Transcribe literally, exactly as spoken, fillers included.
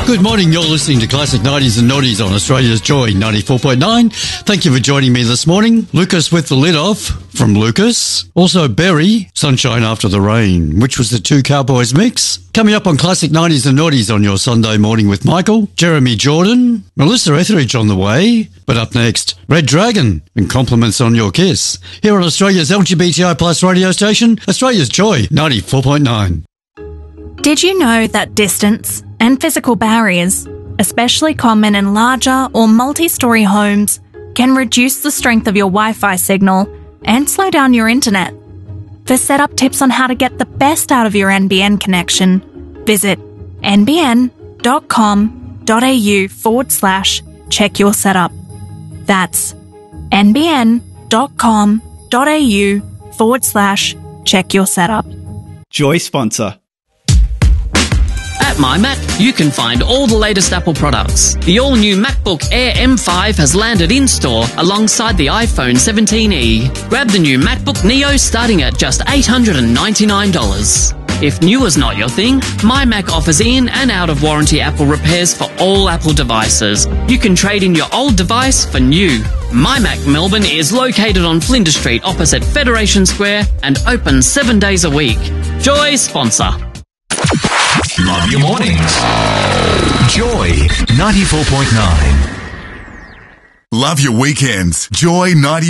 Good morning, you're listening to Classic nineties and Noughties on Australia's Joy ninety-four point nine. Thank you for joining me this morning. Lucas with the lid off from Lucas. Also Berry, Sunshine After the Rain, which was the Two Cowboys mix. Coming up on Classic nineties and Noughties on your Sunday morning with Michael, Jeremy Jordan, Melissa Etheridge on the way. But up next, Red Dragon and Compliments on Your Kiss. Here on Australia's L G B T I plus radio station, Australia's Joy ninety-four point nine. Did you know that distance and physical barriers, especially common in larger or multi-storey homes, can reduce the strength of your Wi-Fi signal and slow down your internet? For setup tips on how to get the best out of your N B N connection, visit nbn.com.au forward slash check your setup. That's nbn.com.au forward slash check your setup. Joy sponsor. At MyMac, you can find all the latest Apple products. The all-new MacBook Air M five has landed in-store alongside the iPhone seventeen E. Grab the new MacBook Neo starting at just eight hundred ninety-nine dollars. If new is not your thing, MyMac offers in and out-of-warranty Apple repairs for all Apple devices. You can trade in your old device for new. MyMac Melbourne is located on Flinders Street opposite Federation Square and open seven days a week. Joy sponsor. Love your mornings. Joy ninety-four point nine. Love your weekends. Joy ninety.